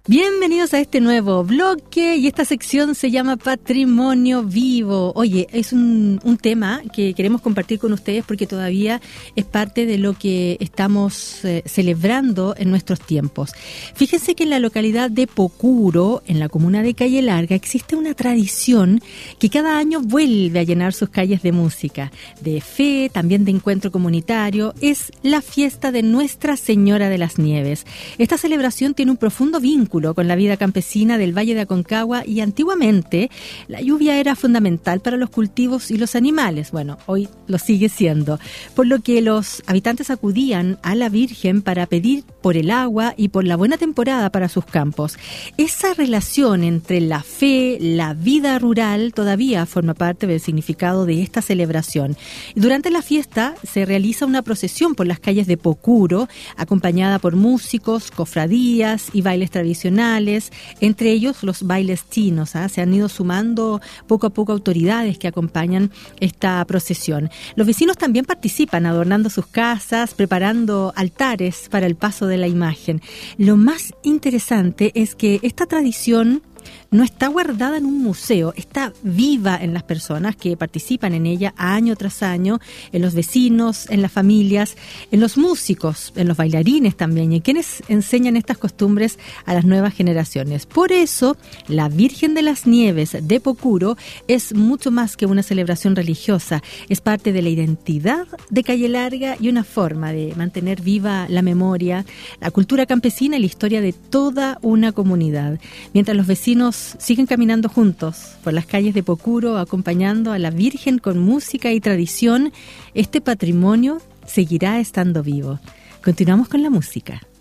Bienvenidos a este nuevo bloque y esta sección se llama Patrimonio Vivo. Oye, es un tema que queremos compartir con ustedes porque todavía es parte de lo que estamos celebrando en nuestros tiempos. Fíjense que en la localidad de Pocuro, en la comuna de Calle Larga, existe una tradición que cada año vuelve a llenar sus calles de música, de fe, también de encuentro comunitario. Es la fiesta de Nuestra Señora de las Nieves. Esta celebración tiene un profundo vínculo con la vida campesina del Valle de Aconcagua y antiguamente la lluvia era fundamental para los cultivos y los animales. Bueno, hoy lo sigue siendo, por lo que los habitantes acudían a la Virgen para pedir por el agua y por la buena temporada para sus campos. Esa relación entre la fe, la vida rural, todavía forma parte del significado de esta celebración. Y durante la fiesta se realiza una procesión por las calles de Pocuro, acompañada por músicos, cofradías y bailes tradicionales, entre ellos los bailes chinos. Se han ido sumando poco a poco autoridades que acompañan esta procesión. Los vecinos también participan adornando sus casas, preparando altares para el paso de la imagen. Lo más interesante es que esta tradición no está guardada en un museo, está viva en las personas que participan en ella año tras año, en los vecinos, en las familias, en los músicos, en los bailarines también, y en quienes enseñan estas costumbres a las nuevas generaciones. Por eso, la Virgen de las Nieves de Pocuro es mucho más que una celebración religiosa, es parte de la identidad de Calle Larga y una forma de mantener viva la memoria, la cultura campesina y la historia de toda una comunidad. Mientras los vecinos siguen caminando juntos por las calles de Pocuro, acompañando a la Virgen con música y tradición, este patrimonio seguirá estando vivo. Continuamos con la música.